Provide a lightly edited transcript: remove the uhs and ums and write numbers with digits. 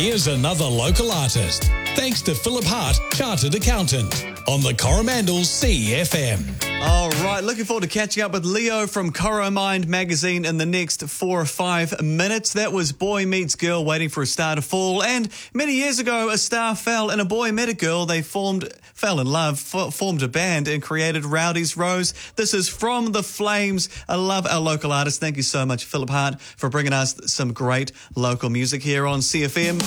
Here's another local artist, thanks to Philip Hart, Chartered Accountant, on the Coromandel CFM. All right, looking forward to catching up with Leo from Coromind magazine in the next 4 or 5 minutes. That was Boy Meets Girl, Waiting for a Star to Fall. And many years ago, a star fell and a boy met a girl. They fell in love, formed a band and created Rowdy's Rose. This is From the Flames. I love our local artists. Thank you so much, Philip Hart, for bringing us some great local music here on CFM.